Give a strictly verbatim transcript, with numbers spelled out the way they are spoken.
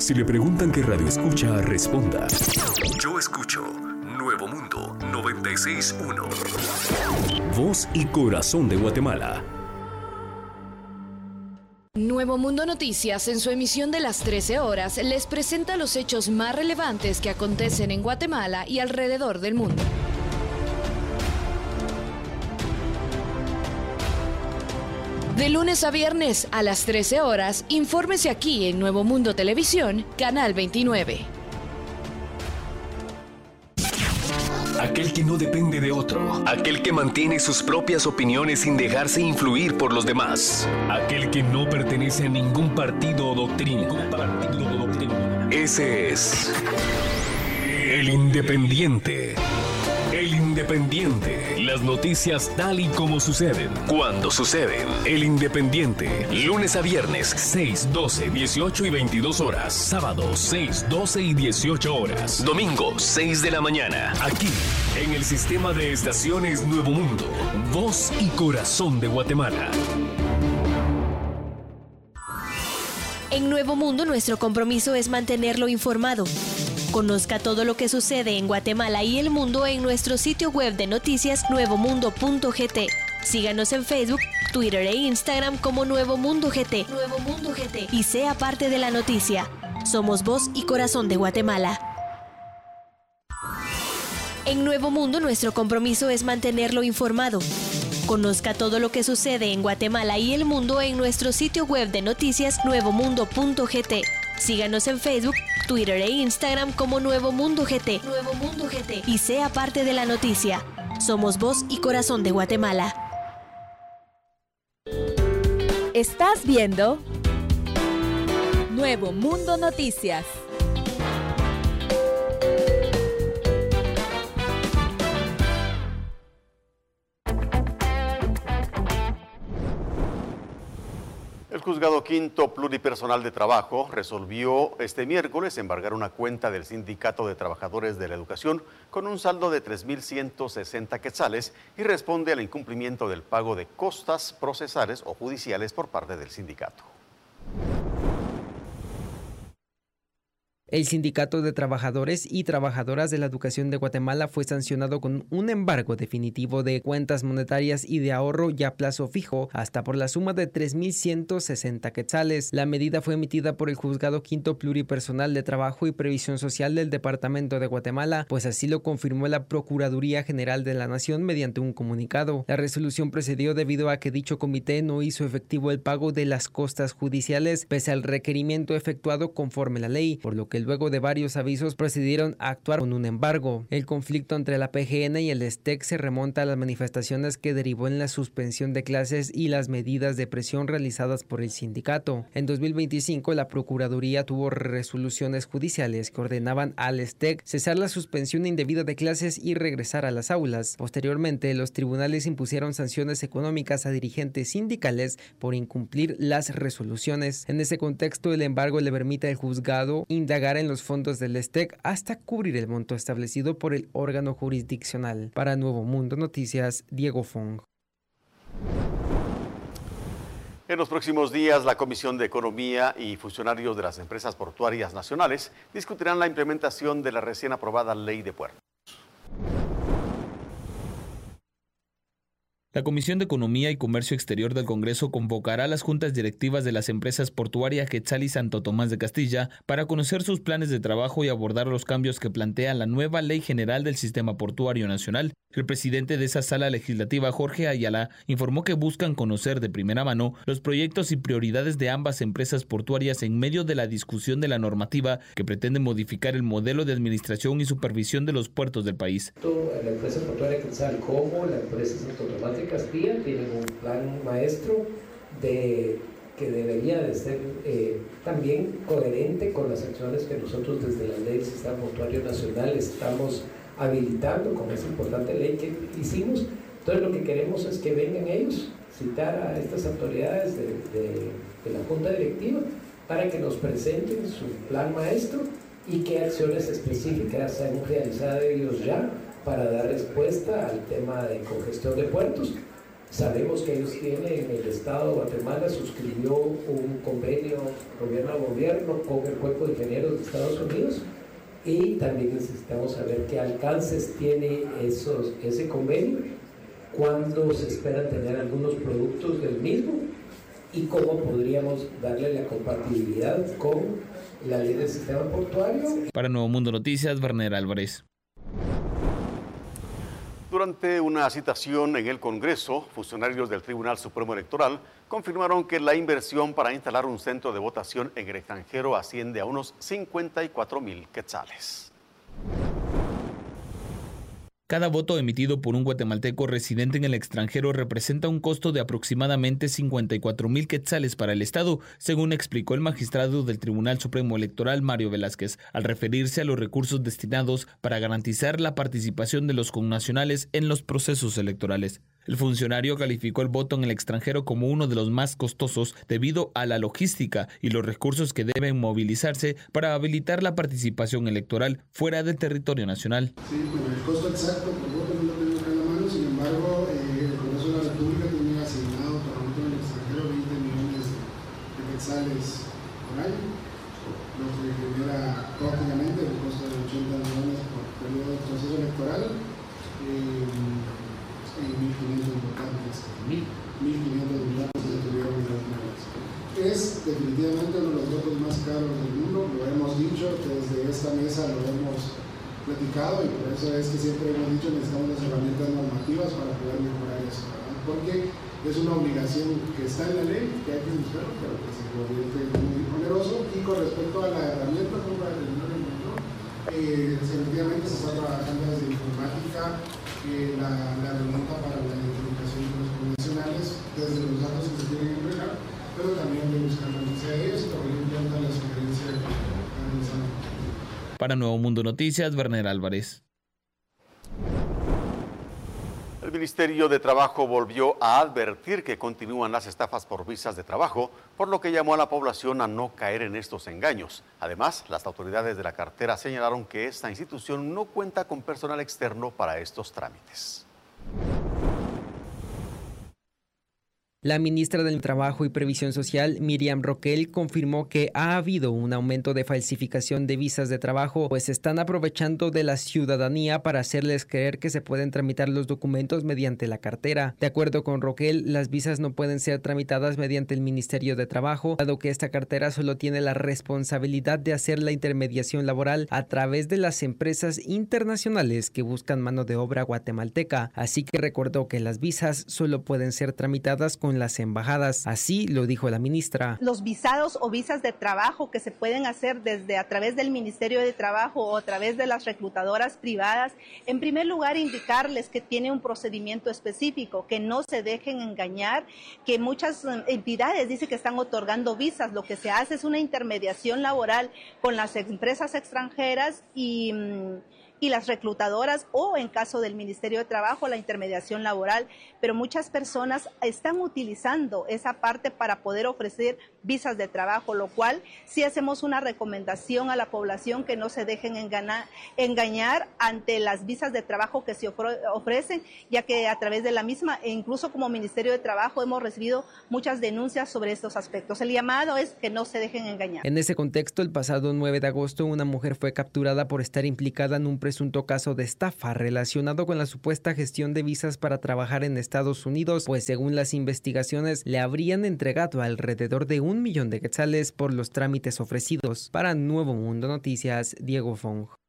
Si le preguntan qué radio escucha, responda: yo escucho Nuevo Mundo noventa y seis punto uno. Voz y corazón de Guatemala. Nuevo Mundo Noticias, en su emisión de las trece horas, les presenta los hechos más relevantes que acontecen en Guatemala y alrededor del mundo. De lunes a viernes a las trece horas, infórmese aquí en Nuevo Mundo Televisión, Canal veintinueve. Aquel que no depende de otro, aquel que mantiene sus propias opiniones sin dejarse influir por los demás, aquel que no pertenece a ningún partido o doctrina. Partido o doctrina. Ese es el Independiente. El Independiente. Las noticias tal y como suceden, cuando suceden. El Independiente. Lunes a viernes, seis, doce, dieciocho y veintidós horas. Sábado, seis, doce y dieciocho horas. Domingo, seis de la mañana. Aquí, en el sistema de estaciones Nuevo Mundo. Voz y corazón de Guatemala. En Nuevo Mundo, nuestro compromiso es mantenerlo informado. Conozca todo lo que sucede en Guatemala y el mundo en nuestro sitio web de noticias nuevo mundo punto g t. Síganos en Facebook, Twitter e Instagram como Nuevo Mundo G T. Nuevo Mundo G T. Y sea parte de la noticia. Somos voz y corazón de Guatemala. En Nuevo Mundo, nuestro compromiso es mantenerlo informado. Conozca todo lo que sucede en Guatemala y el mundo en nuestro sitio web de noticias nuevo mundo punto g t. Síganos en Facebook, Twitter e Instagram como Nuevo Mundo G T. Nuevo Mundo G T. Y sea parte de la noticia. Somos voz y corazón de Guatemala. Estás viendo Nuevo Mundo Noticias. El Juzgado Quinto Pluripersonal de Trabajo resolvió este miércoles embargar una cuenta del Sindicato de Trabajadores de la Educación con un saldo de tres mil ciento sesenta quetzales y responde al incumplimiento del pago de costas procesales o judiciales por parte del sindicato. El Sindicato de Trabajadores y Trabajadoras de la Educación de Guatemala fue sancionado con un embargo definitivo de cuentas monetarias y de ahorro ya a plazo fijo, hasta por la suma de tres mil ciento sesenta quetzales. La medida fue emitida por el Juzgado Quinto Pluripersonal de Trabajo y Previsión Social del Departamento de Guatemala, pues así lo confirmó la Procuraduría General de la Nación mediante un comunicado. La resolución procedió debido a que dicho comité no hizo efectivo el pago de las costas judiciales, pese al requerimiento efectuado conforme la ley, por lo que luego de varios avisos procedieron a actuar con un embargo. El conflicto entre la P G N y el S T E C se remonta a las manifestaciones que derivó en la suspensión de clases y las medidas de presión realizadas por el sindicato. En dos mil veinticinco, la Procuraduría tuvo resoluciones judiciales que ordenaban al S T E C cesar la suspensión indebida de clases y regresar a las aulas. Posteriormente, los tribunales impusieron sanciones económicas a dirigentes sindicales por incumplir las resoluciones. En ese contexto, el embargo le permite al juzgado indagar en los fondos del S T E C hasta cubrir el monto establecido por el órgano jurisdiccional. Para Nuevo Mundo Noticias, Diego Fong. En los próximos días, la Comisión de Economía y funcionarios de las empresas portuarias nacionales discutirán la implementación de la recién aprobada Ley de Puertos. La Comisión de Economía y Comercio Exterior del Congreso convocará a las juntas directivas de las empresas portuarias Quetzal y Santo Tomás de Castilla para conocer sus planes de trabajo y abordar los cambios que plantea la nueva Ley General del Sistema Portuario Nacional. El presidente de esa sala legislativa, Jorge Ayala, informó que buscan conocer de primera mano los proyectos y prioridades de ambas empresas portuarias en medio de la discusión de la normativa que pretende modificar el modelo de administración y supervisión de los puertos del país. La empresa portuaria Quetzal como la empresa Santo Tomás de Castilla tienen un plan maestro de, que debería de ser eh, también coherente con las acciones que nosotros desde la Ley del Sistema Portuario Nacional estamos habilitando con esa importante ley que hicimos. Entonces lo que queremos es que vengan ellos, citar a estas autoridades de, de, de la Junta Directiva para que nos presenten su plan maestro y qué acciones específicas se han realizado ellos ya para dar respuesta al tema de congestión de puertos Sabemos que ellos tienen, el Estado de Guatemala suscribió un convenio gobierno a gobierno con el Cuerpo de Ingenieros de Estados Unidos, y también necesitamos saber qué alcances tiene esos, ese convenio, cuándo se esperan tener algunos productos del mismo y cómo podríamos darle la compatibilidad con la ley del sistema portuario. Para Nuevo Mundo Noticias, Werner Álvarez. Durante una citación en el Congreso, funcionarios del Tribunal Supremo Electoral confirmaron que la inversión para instalar un centro de votación en el extranjero asciende a unos cincuenta y cuatro mil quetzales. Cada voto emitido por un guatemalteco residente en el extranjero representa un costo de aproximadamente cincuenta y cuatro mil quetzales para el Estado, según explicó el magistrado del Tribunal Supremo Electoral, Mario Velázquez, al referirse a los recursos destinados para garantizar la participación de los connacionales en los procesos electorales. El funcionario calificó el voto en el extranjero como uno de los más costosos debido a la logística y los recursos que deben movilizarse para habilitar la participación electoral fuera del territorio nacional. Sí, bueno, el costo exacto por voto no lo tengo acá en la mano, sin embargo, eh, el Congreso de la República tiene asignado para voto en el extranjero veinte millones de quetzales por año, lo que genera prácticamente el costo de ochenta millones por periodo de proceso electoral. Eh, mil quinientos votantes, mil quinientos votantes se tuvieron en las nuevas. Es definitivamente uno de los votos más caros del mundo, lo hemos dicho, desde esta mesa lo hemos platicado, y por eso es que siempre hemos dicho que necesitamos las herramientas normativas para poder mejorar eso, ¿verdad? Porque es una obligación que está en la ley, que hay que buscarlo, pero que se convierte muy oneroso. Y con respecto a la herramienta, como la del eh, efectivamente se está trabajando desde informática, Eh, la, la herramienta para la identificación de los connacionales, desde los datos que se tienen que entregar, pero también de buscar la noticia de ellos y tomar en cuenta la sugerencia que realizamos. Para Nuevo Mundo Noticias, Werner Álvarez. El Ministerio de Trabajo volvió a advertir que continúan las estafas por visas de trabajo, por lo que llamó a la población a no caer en estos engaños. Además, las autoridades de la cartera señalaron que esta institución no cuenta con personal externo para estos trámites. La ministra del Trabajo y Previsión Social, Miriam Roquel, confirmó que ha habido un aumento de falsificación de visas de trabajo, pues están aprovechando de la ciudadanía para hacerles creer que se pueden tramitar los documentos mediante la cartera. De acuerdo con Roquel, las visas no pueden ser tramitadas mediante el Ministerio de Trabajo, dado que esta cartera solo tiene la responsabilidad de hacer la intermediación laboral a través de las empresas internacionales que buscan mano de obra guatemalteca. Así que recordó que las visas solo pueden ser tramitadas con las embajadas. Así lo dijo la ministra. Los visados o visas de trabajo que se pueden hacer desde a través del Ministerio de Trabajo o a través de las reclutadoras privadas, en primer lugar indicarles que tiene un procedimiento específico, que no se dejen engañar, que muchas entidades dicen que están otorgando visas. Lo que se hace es una intermediación laboral con las empresas extranjeras y y las reclutadoras, o en caso del Ministerio de Trabajo, la intermediación laboral, pero muchas personas están utilizando esa parte para poder ofrecer visas de trabajo, lo cual sí hacemos una recomendación a la población que no se dejen engañar, engañar ante las visas de trabajo que se ofrecen, ya que a través de la misma, e incluso como Ministerio de Trabajo, hemos recibido muchas denuncias sobre estos aspectos. El llamado es que no se dejen engañar. En ese contexto, el pasado nueve de agosto, una mujer fue capturada por estar implicada en un presunto caso de estafa relacionado con la supuesta gestión de visas para trabajar en Estados Unidos, pues según las investigaciones le habrían entregado alrededor de un millón de quetzales por los trámites ofrecidos. Para Nuevo Mundo Noticias, Diego Fong.